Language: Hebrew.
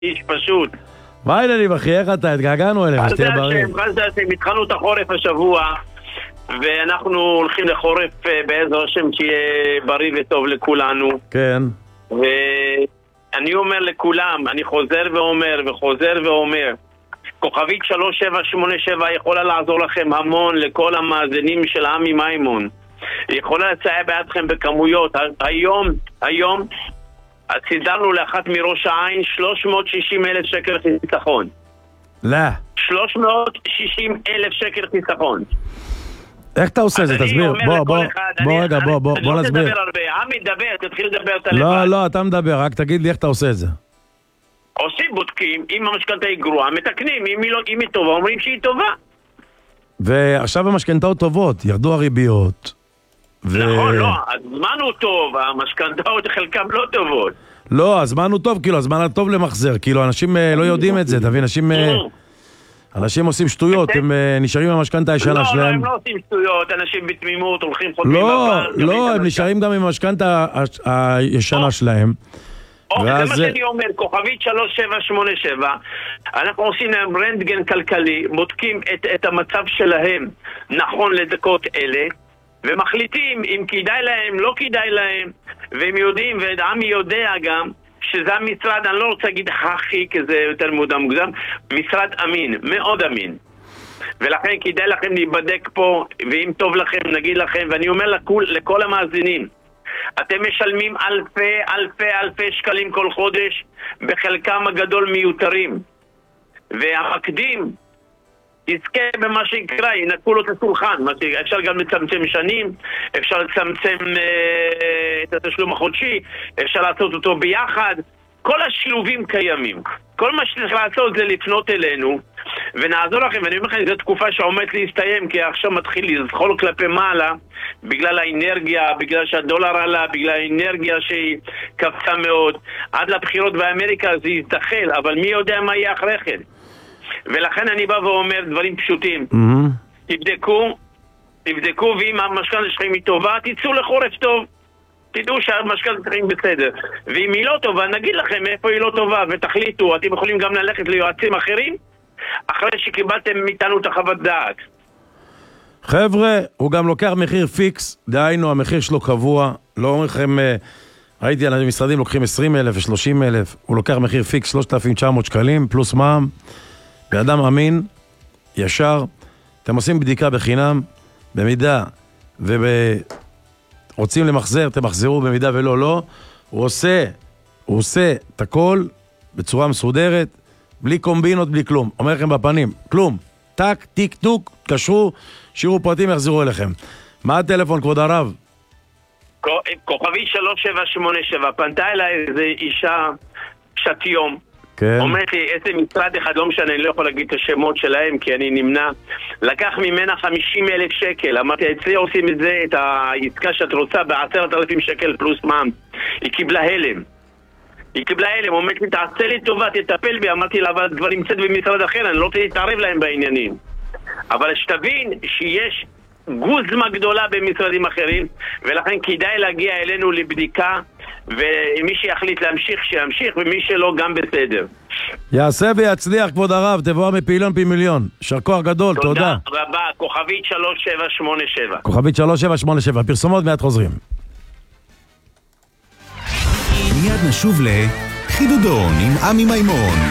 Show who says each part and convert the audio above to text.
Speaker 1: איש פשוט.
Speaker 2: מה העניינים אחי, איך אתה? התגעגענו אליהם, שתהיה בריא.
Speaker 1: חסדה השם, התחלנו את החורף השבוע, ואנחנו הולכים לחורף בעזר השם שיהיה בריא וטוב לכולנו.
Speaker 2: כן.
Speaker 1: ואני אומר לכולם, אני חוזר ואומר, כוכבית 3787 יכולה לעזור לכם המון לכל המאזינים של עמי מימון. היא יכולה לסייע בידכם בכמויות. היום סידרנו לאחת מראש העין 360,000 שקל חיסכון.
Speaker 2: לא.
Speaker 1: 360,000 שקל חיסכון.
Speaker 2: איך אתה עושה זה? תסביר. בוא נסביר.
Speaker 1: עמי דבר, תתחיל לדבר את הלבד.
Speaker 2: לא, אתה מדבר, רק תגיד לי איך אתה עושה את זה.
Speaker 1: עושים בודקים, אם המשכנתה היא גרועה, מתקנים, אם היא טובה, אומרים שהיא טובה.
Speaker 2: ועכשיו המשכנתאות טובות, ירדו הריביות.
Speaker 1: נכון, לא, הזמן הוא טוב, המשכנתאות חלקם לא טובות.
Speaker 2: לא, הזמן הוא טוב, כאילו, הזמן הטוב למחזר, כאילו, אנשים לא יודעים את זה, תבין, אנשים עושים שטויות, הם נשארים עם המשכנתה הישנה שלהם.
Speaker 1: לא, הם לא עושים שטויות, אנשים בתמימות, הולכים חותמים
Speaker 2: בבנק. לא, הם נשארים גם עם המשכנתה הישנה שלהם.
Speaker 1: זה מה שאני אומר, כוכבית 3787, אנחנו עושים להם רנטגן כלכלי, בודקים את המצב שלהם נכון לדקות אלה, ומחליטים אם כדאי להם, לא כדאי להם, והם יודעים, ועמי יודע גם, שזה המשרד, אני לא רוצה להגיד הכי, כי זה יותר מוגזם, משרד אמין, מאוד אמין. ולכן כדאי לכם להיבדק פה, ואם טוב לכם, נגיד לכם, ואני אומר לכל המאזינים, אתם משלמים אלפי שקלים כל חודש, בחלקם הגדול מיותרים. והמקדים יזכה במה שיקרה, ינקו לו את השולחן. אפשר גם לצמצם שנים, אפשר לצמצם את התשלום החודשי, אפשר לעשות אותו ביחד. כל השילובים קיימים. כל מה שצריך לעשות זה לפנות אלינו ונעזור לכם. ואני אומר לכם, זו תקופה שעומדת להסתיים, כי עכשיו מתחיל לזחול כלפי מעלה בגלל האנרגיה, בגלל שהדולר עלה, בגלל האנרגיה שהיא קפצה מאוד. עד לבחירות באמריקה זה יזדחל, אבל מי יודע מה יהיה אחרי כן. ולכן אני בא ואומר דברים פשוטים. תבדקו, ואם המשכנתה שלכם היא טובה, תצאו לחורף טוב. תדעו שהמשכנתה שלכם בסדר. ואם היא לא טובה, נגיד לכם איפה היא לא טובה, ותחליטו. אתם יכולים גם ללכת ליועצים אחרים, אחרי שקיבלתם מאיתנו את החוות דעת.
Speaker 2: חבר'ה, הוא גם לוקח מחיר פיקס, דהיינו, המחיר שלו קבוע. לא אומר לכם, ראיתי על המשרדים לוקחים 20,000 ו-30,000, הוא לוקח מחיר פיקס 3,900 שקלים, פלוס מע"מ. באדם אמין, ישר, אתם עושים בדיקה בחינם, במידה רוצים למחזר, תמחזרו, במידה ולא, לא. הוא עושה את הכל בצורה מסודרת, בלי קומבינות, בלי כלום. אומר לכם בפנים, כלום. טק, טיק, טוק, קשרו, שירו פרטים, יחזרו אליכם. מה הטלפון, כבוד הרב?
Speaker 1: כוכבי 3787, פנתה אליי איזו אישה קשת יום. אומרת לי, איזה משרד אחד, לא משנה, אני לא יכול להגיד את השמות שלהם כי אני נמנע, לקח ממנה 50,000 שקל. אמרתי, אצלי עושים את זה, את העסקה שאת רוצה, ב10,000 שקל פלוס מע"מ. היא קיבלה הלם, אומרת לי, תעשה לי טובה, תטפל בי. אמרתי לה, אבל כבר נמצאת במשרד אחר, אני לא רוצה להתערב להם בעניינים. אבל שתבין שיש גוזמה גדולה במשרדים אחרים, ולכן כדאי להגיע אלינו לבדיקה, ומי שיחליט להמשיך שימשיך, ומי שלא גם בסדר.
Speaker 2: יעשה ויצליח, כבוד הרב, תבוא מפעילון פי מיליון. שר כוח גדול, תודה.
Speaker 1: תודה רבה, כוכבית 3787.
Speaker 2: כוכבית 3787, פרסומות מיד חוזרים.
Speaker 3: מיד נשוב לחידודון עם עמי מימון.